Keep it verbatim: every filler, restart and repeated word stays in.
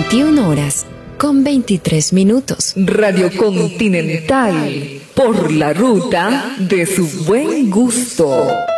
veintiuna horas con veintitrés minutos. Radio Continental, por la ruta de su buen gusto.